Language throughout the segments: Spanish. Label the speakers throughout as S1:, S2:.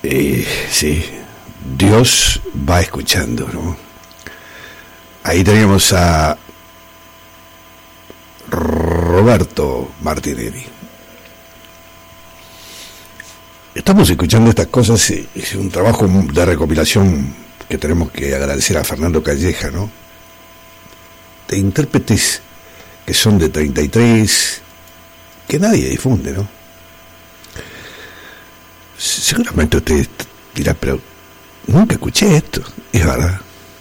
S1: Sí, Dios va escuchando, ¿no? Ahí teníamos a Roberto Martinelli. Estamos escuchando estas cosas, es un trabajo de recopilación que tenemos que agradecer a Fernando Calleja, ¿no? De intérpretes que son de 33, que nadie difunde, ¿no? Seguramente usted dirá, pero nunca escuché esto, es verdad.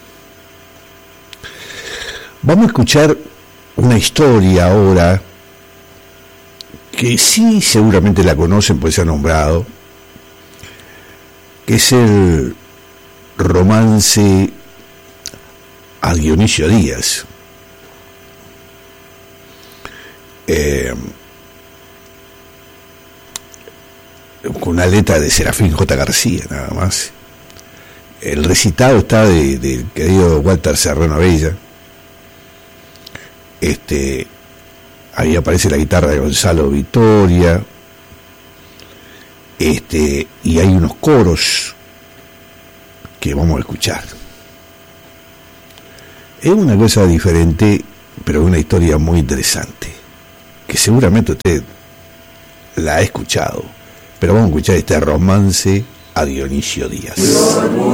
S1: Vamos a escuchar una historia ahora que sí seguramente la conocen, pues se ha nombrado, que es el romance a Dionisio Díaz. Con una letra de Serafín J. García, nada más. El recitado está del querido Walter Serrano Abella. Ahí aparece la guitarra de Gonzalo Vittoria. Y hay unos coros que vamos a escuchar. Es una cosa diferente, pero una historia muy interesante, que seguramente usted la ha escuchado. Pero vamos a escuchar este romance a Dionisio Díaz.